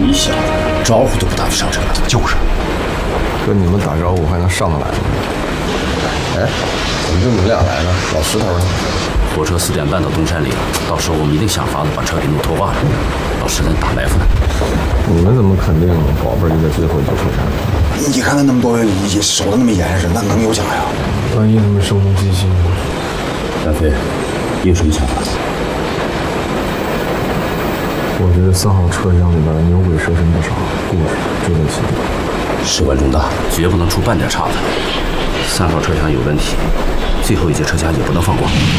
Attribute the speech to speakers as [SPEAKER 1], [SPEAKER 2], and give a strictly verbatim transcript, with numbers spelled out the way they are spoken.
[SPEAKER 1] 你小子招呼都不打就上车了。
[SPEAKER 2] 就是，跟你们打招呼还能上得来吗？哎，怎么就你们俩来了？老石头呢？
[SPEAKER 3] 火车四点半到东山里，到时候我们一定想法子把车给弄脱挂了。老石在打埋伏呢。
[SPEAKER 2] 你们怎么肯定宝贝儿就在最后一节车上？
[SPEAKER 1] 你看看那么多人，也守得那么严实，那能有假呀？
[SPEAKER 2] 万一他们声东击西呢？
[SPEAKER 3] 大飞，你有什么想法？
[SPEAKER 2] 我觉得三号车厢里边牛鬼蛇神不少，故事就在其中。
[SPEAKER 3] 事关重大，绝不能出半点岔子。三号车厢有问题，最后一节车厢也不能放过。